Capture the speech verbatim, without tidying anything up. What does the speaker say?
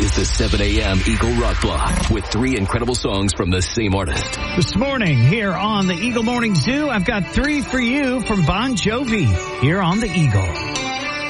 is the seven a.m. Eagle Rock Block with three incredible songs from the same artist. This morning here on the Eagle Morning Zoo, I've got three for you from Bon Jovi here on the Eagle.